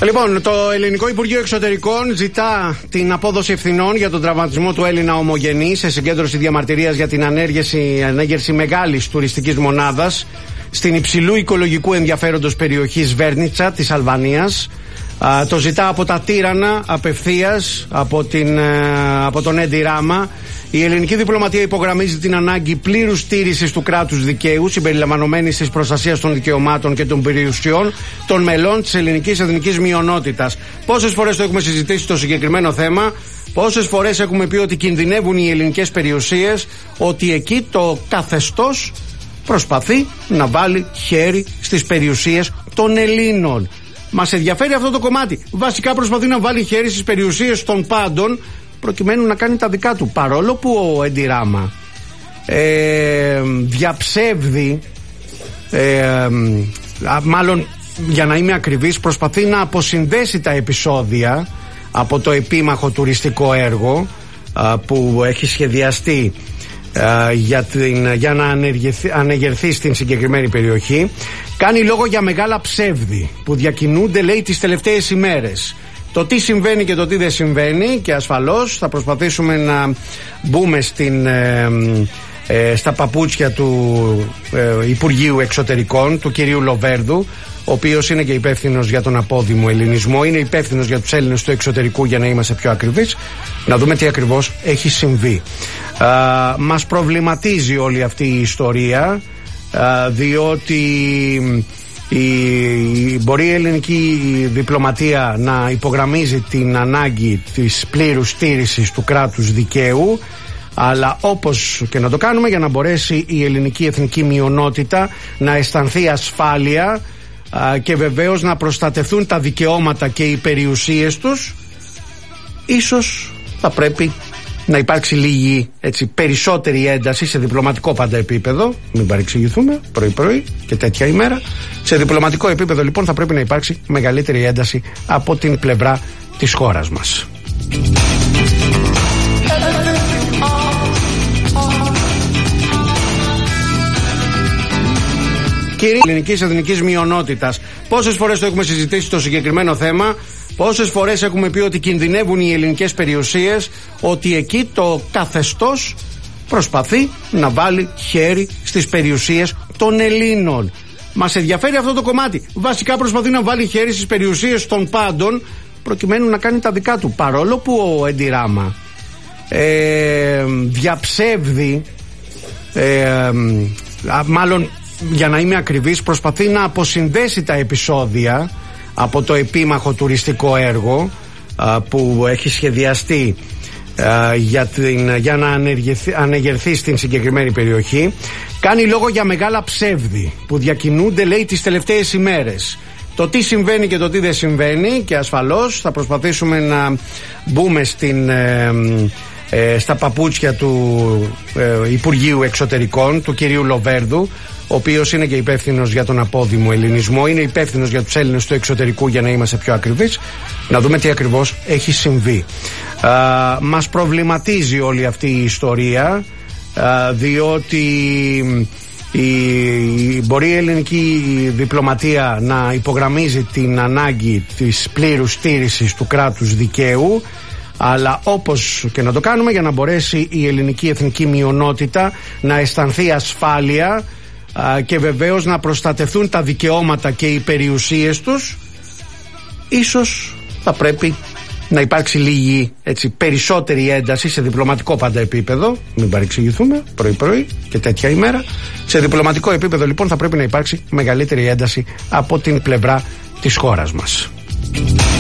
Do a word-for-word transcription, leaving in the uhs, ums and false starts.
Λοιπόν, το Ελληνικό Υπουργείο Εξωτερικών ζητά την απόδοση ευθυνών για τον τραυματισμό του Έλληνα ομογενή σε συγκέντρωση διαμαρτυρίας για την ανέργεση, ανέγερση μεγάλης τουριστικής μονάδας στην υψηλού οικολογικού ενδιαφέροντος περιοχή Βέρνιτσα της Αλβανίας. Α, το ζητά από τα Τύρανα απευθείας, από, την, από τον Έντι Ράμα. Η ελληνική διπλωματία υπογραμμίζει την ανάγκη πλήρους στήρησης του κράτους δικαίου, συμπεριλαμβανομένης της προστασίας των δικαιωμάτων και των περιουσιών των μελών της ελληνικής εθνικής μειονότητας. Πόσες φορές το έχουμε συζητήσει το συγκεκριμένο θέμα, πόσες φορές έχουμε πει ότι κινδυνεύουν οι ελληνικές περιουσίες, ότι εκεί το καθεστώς προσπαθεί να βάλει χέρι στις περιουσίες των Ελλήνων. Μας ενδιαφέρει αυτό το κομμάτι. Βασικά προσπαθεί να βάλει χέρι στις περιουσίες των πάντων, προκειμένου να κάνει τα δικά του. Παρόλο που ο Έντι Ράμα ε, διαψεύδει, ε, μάλλον για να είμαι ακριβής, προσπαθεί να αποσυνδέσει τα επεισόδια από το επίμαχο τουριστικό έργο α, που έχει σχεδιαστεί α, για, την, για να ανεγερθεί στην συγκεκριμένη περιοχή. Κάνει λόγο για μεγάλα ψεύδι που διακινούνται, λέει, τις τελευταίες ημέρες. Το τι συμβαίνει και το τι δεν συμβαίνει, και ασφαλώς θα προσπαθήσουμε να μπούμε στην, ε, ε, στα παπούτσια του ε, Υπουργείου Εξωτερικών, του κυρίου Λοβέρδου, ο οποίος είναι και υπεύθυνος για τον απόδημο ελληνισμό, είναι υπεύθυνος για τους Έλληνες του εξωτερικού, για να είμαστε πιο ακριβείς, να δούμε τι ακριβώς έχει συμβεί. Α, μας προβληματίζει όλη αυτή η ιστορία, α, διότι Η, μπορεί η ελληνική διπλωματία να υπογραμμίζει την ανάγκη της πλήρους στήρησης του κράτους δικαίου, αλλά όπως και να το κάνουμε, για να μπορέσει η ελληνική εθνική μειονότητα να αισθανθεί ασφάλεια α, και βεβαίως να προστατευτούν τα δικαιώματα και οι περιουσίες τους, ίσως θα πρέπει να υπάρξει λίγη, έτσι, περισσότερη ένταση σε διπλωματικό πάντα επίπεδο. Μην παρεξηγηθούμε, πρωί-πρωί και τέτοια ημέρα. Σε διπλωματικό επίπεδο λοιπόν θα πρέπει να υπάρξει μεγαλύτερη ένταση από την πλευρά της χώρας μας. Κύριοι ελληνικής εθνικής μειονότητας, πόσες φορές το έχουμε συζητήσει το συγκεκριμένο θέμα, πόσες φορές έχουμε πει ότι κινδυνεύουν οι ελληνικές περιουσίες, ότι εκεί το καθεστώς προσπαθεί να βάλει χέρι στις περιουσίες των Ελλήνων. Μας ενδιαφέρει αυτό το κομμάτι. Βασικά προσπαθεί να βάλει χέρι στις περιουσίες των πάντων, προκειμένου να κάνει τα δικά του. Παρόλο που ο Έντι Ράμα ε, διαψεύδει, ε, μάλλον για να είμαι ακριβής, προσπαθεί να αποσυνδέσει τα επεισόδια από το επίμαχο τουριστικό έργο α, που έχει σχεδιαστεί α, για, την, για να ανεγερθεί στην συγκεκριμένη περιοχή. Κάνει λόγο για μεγάλα ψεύδι που διακινούνται, λέει, τις τελευταίες ημέρες. Το τι συμβαίνει και το τι δεν συμβαίνει, και ασφαλώς θα προσπαθήσουμε να μπούμε στην, ε, ε, στα παπούτσια του ε, Υπουργείου Εξωτερικών, του κυρίου Λοβέρδου, ο οποίος είναι και υπεύθυνος για τον απόδημο ελληνισμό, είναι υπεύθυνος για τους Έλληνες του εξωτερικού, για να είμαστε πιο ακριβείς, να δούμε τι ακριβώς έχει συμβεί. Α, μας προβληματίζει όλη αυτή η ιστορία, α, διότι η, μπορεί η ελληνική διπλωματία να υπογραμμίζει την ανάγκη της πλήρους στήρησης του κράτους δικαίου, αλλά όπως και να το κάνουμε, για να μπορέσει η ελληνική εθνική μειονότητα να αισθανθεί ασφάλεια και βεβαίως να προστατευτούν τα δικαιώματα και οι περιουσίες τους, ίσως θα πρέπει να υπάρξει λίγη, έτσι, περισσότερη ένταση σε διπλωματικό πάντα επίπεδο. Μην παρεξηγηθούμε, πρωί-πρωί και τέτοια ημέρα. Σε διπλωματικό επίπεδο λοιπόν θα πρέπει να υπάρξει μεγαλύτερη ένταση από την πλευρά της χώρας μας.